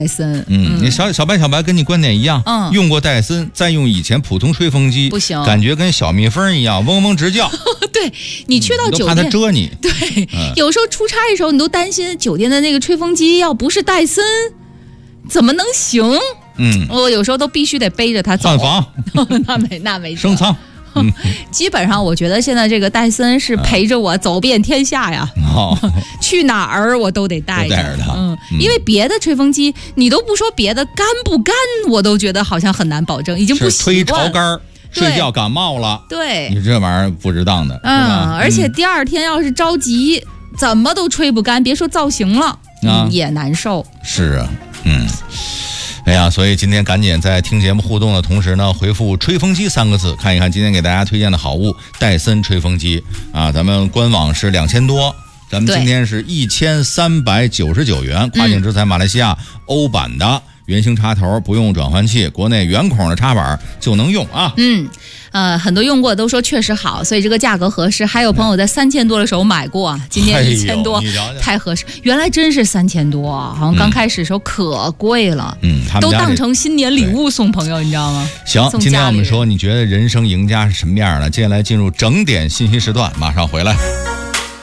戴森。 你小白跟你观点一样，用过戴森，再用以前普通吹风机不行， 感觉跟小蜜蜂一样嗡嗡直叫。 对，你去到酒店， 都怕它蛰你。 对，有时候出差的时候，你都担心酒店的那个吹风机要不是戴森，怎么能行？我有时候都必须得背着它走。 换房， 那没升舱。 基本上我觉得现在这个戴森是陪着我走遍天下呀，去哪儿我都得带着它。因为别的吹风机你都不说别的干不干，我都觉得好像很难保证，已经不习惯。 推潮杆睡觉感冒了， 对， 你这玩意儿不值当的。 而且第二天要是着急，怎么都吹不干，别说造型了，也难受。 是啊，哎呀，所以今天赶紧在听节目互动的同时呢，回复吹风机3个字，看一看今天给大家推荐的好物戴森吹风机啊，咱们官网是2000多，咱们今天是1399元，跨境直采马来西亚欧版的圆形插头，不用转换器，国内圆孔的插板就能用啊。 很多用过都说确实好，所以这个价格合适。还有朋友在3000多的时候买过，今天1000多，太合适。原来真是3000多，好像刚开始的时候可贵了，都当成新年礼物送朋友，你知道吗？ 行，今天我们说你觉得人生赢家是什么样的？接下来进入整点信息时段，马上回来。